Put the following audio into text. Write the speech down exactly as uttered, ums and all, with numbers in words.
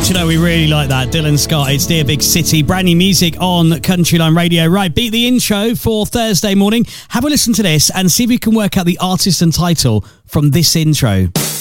Do you know, we really like that. Dylan Scott, it's Dear Big City. Brand new music on Countryline Radio. Right, beat the intro for Thursday morning. Have a listen to this and see if you can work out the artist and title from this intro.